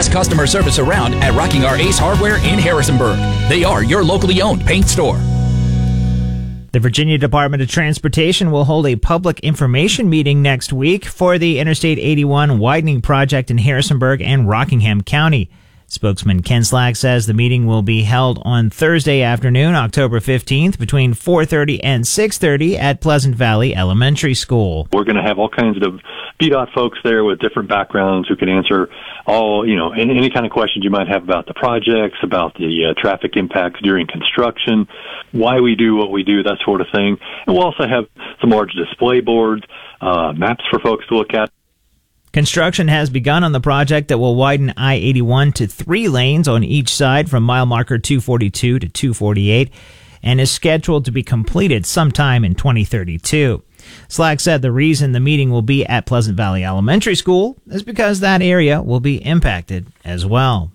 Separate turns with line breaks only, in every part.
best customer service around at Rocking Our Ace Hardware in Harrisonburg. They are your locally owned paint store.
The Virginia Department of Transportation will hold a public information meeting next week for the Interstate 81 widening project in Harrisonburg and Rockingham County. Spokesman Ken Slack says the meeting will be held on Thursday afternoon, October 15th, between 4:30 and 6:30 at Pleasant Valley Elementary School.
We're going to have all kinds of VDOT folks there with different backgrounds who can answer any kind of questions you might have about the projects, about the traffic impacts during construction, why we do what we do, that sort of thing. And we'll also have some large display boards, maps for folks to look at.
Construction has begun on the project that will widen I-81 to 3 lanes on each side from mile marker 242 to 248 and is scheduled to be completed sometime in 2032. Slack said the reason the meeting will be at Pleasant Valley Elementary School is because that area will be impacted as well.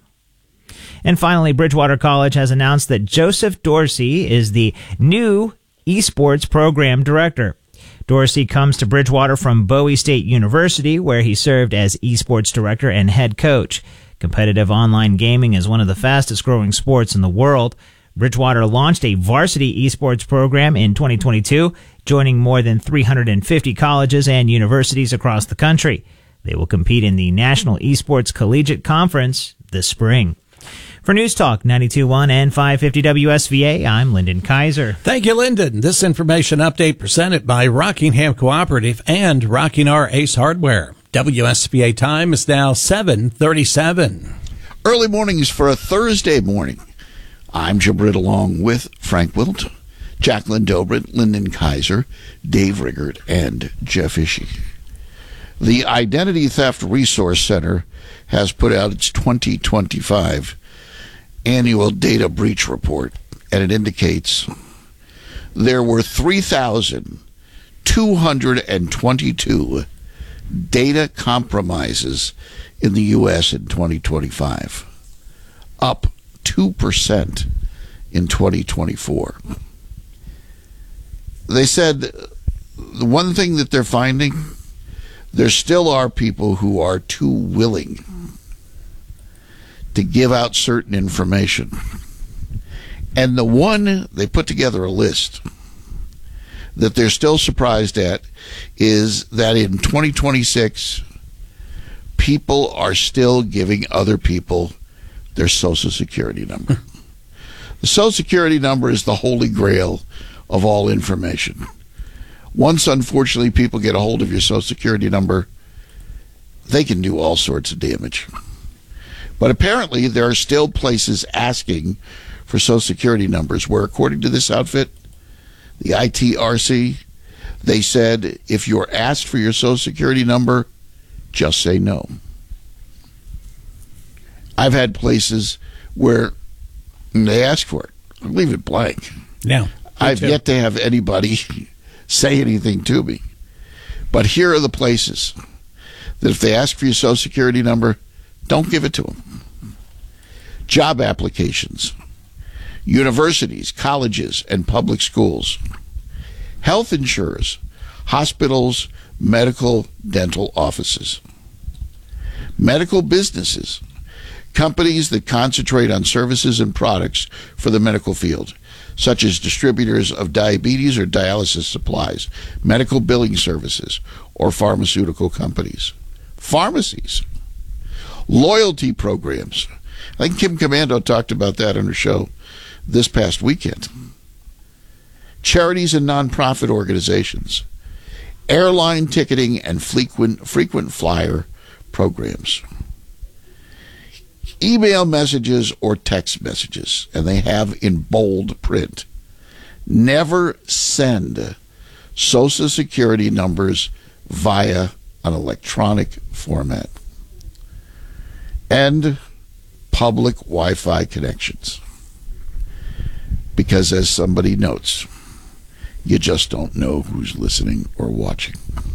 And finally, Bridgewater College has announced that Joseph Dorsey is the new esports program director. Dorsey comes to Bridgewater from Bowie State University, where he served as esports director and head coach. Competitive online gaming is one of the fastest growing sports in the world. Bridgewater launched a varsity esports program in 2022, joining more than 350 colleges and universities across the country. They will compete in the National Esports Collegiate Conference this spring. For News Talk 92.1 and 550 WSVA, I'm Lyndon Kaiser.
Thank you, Lyndon. This information update presented by Rockingham Cooperative and Rocking Our Ace Hardware. WSVA time is now 7:37.
Early mornings for a Thursday morning. I'm Jim Britt along with Frank Wilt, Jacqueline Dobrin, Lyndon Kaiser, Dave Riggert, and Jeff Ishii. The Identity Theft Resource Center has put out its 2025 annual data breach report, and it indicates there were 3,222 data compromises in the U.S. in 2025, up 2% in 2024. They said the one thing that they're finding, there still are people who are too willing to give out certain information. And the one, they put together a list that they're still surprised at is that in 2026, people are still giving other people their Social Security number. The Social Security number is the holy grail of all information. Once, unfortunately, people get a hold of your Social Security number, they can do all sorts of damage. But apparently, there are still places asking for Social Security numbers where, according to this outfit, the ITRC, they said if you're asked for your Social Security number, just say no. I've had places where they ask for it. I'll leave it blank.
Yeah,
I've yet to have anybody say anything to me. But here are the places that if they ask for your Social Security number, don't give it to them. Job applications, universities, colleges, and public schools, health insurers, hospitals, medical, dental offices, medical businesses, companies that concentrate on services and products for the medical field, such as distributors of diabetes or dialysis supplies, medical billing services, or pharmaceutical companies, pharmacies, loyalty programs. I think Kim Commando talked about that on her show this past weekend. Charities and nonprofit organizations, airline ticketing and frequent flyer programs, email messages or text messages, and they have in bold print, never send Social Security numbers via an electronic format, and public Wi-Fi connections. Because as somebody notes, you just don't know who's listening or watching.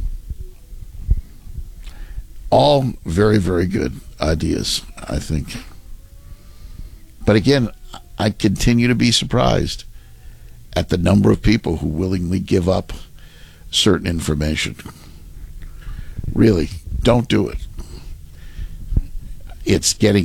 All very, very good ideas, I think. But again, I continue to be surprised at the number of people who willingly give up certain information. Really, don't do it. It's getting